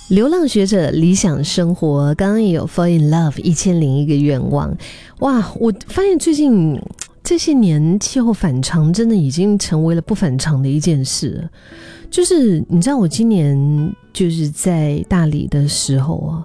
流浪学者理想生活，刚刚也有 Fall in Love 1001个愿望。哇，我发现最近这些年气候反常真的已经成为了不反常的一件事。就是你知道我今年就是在大理的时候啊，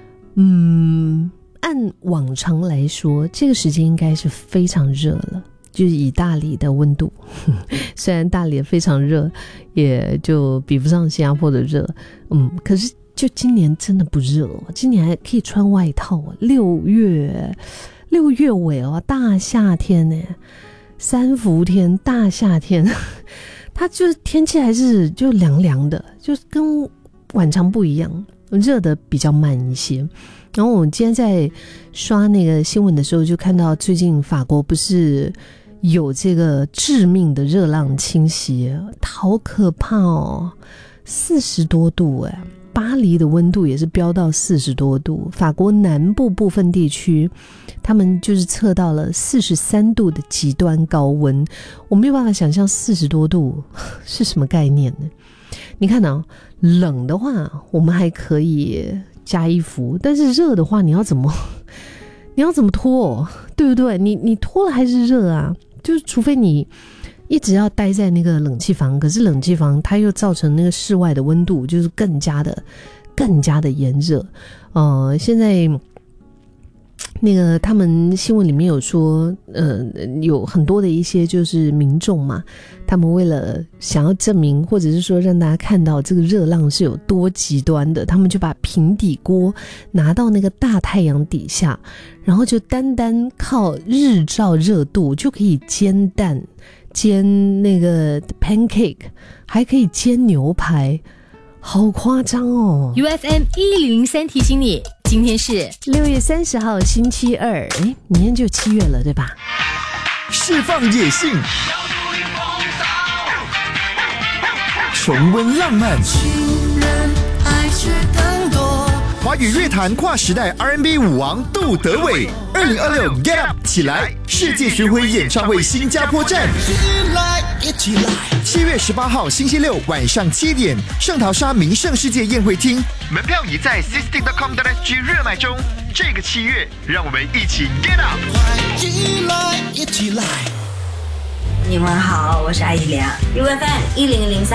按往常来说这个时间应该是非常热了，就是以大理的温度，虽然大理非常热，也就比不上新加坡的热，可是就今年真的不热哦，今年还可以穿外套哦。6月尾哦，大夏天呢，3伏天，大夏天，它就是天气还是就凉凉的，就跟晚上不一样，热的比较慢一些。然后我今天在刷那个新闻的时候，就看到最近法国不是有这个致命的热浪侵袭，好可怕哦，40多度哎。巴黎的温度也是飙到40多度，法国南部部分地区他们就是测到了43度的极端高温。我没有办法想象40多度是什么概念呢？你看啊，冷的话我们还可以加衣服，但是热的话你要怎么脱，对不对？你脱了还是热啊，就是除非你一直要待在那个冷气房，可是冷气房它又造成那个室外的温度就是更加的炎热。现在那个他们新闻里面有说，有很多的一些就是民众嘛，他们为了想要证明或者是说让大家看到这个热浪是有多极端的，他们就把平底锅拿到那个大太阳底下，然后就单单靠日照热度就可以煎蛋、煎那个 pancake， 还可以煎牛排，好夸张哦。 UFM 1003提醒你，今天是 6月30号星期二，明天就7月了对吧？ 释放野性，重温浪漫， 情人爱却更多。 华语乐坛跨时代 R&B 舞王杜德伟，2026 Get Up 起来世界巡回演唱会新加坡站， 一起来 7月18号星期六晚上7点，圣淘沙名胜世界宴会厅，门票已在 sisting.com.sg 热卖中。这个7月，让我们一起 Get Up， 一起来。 你们好，我是艾怡良 ，UFM 1003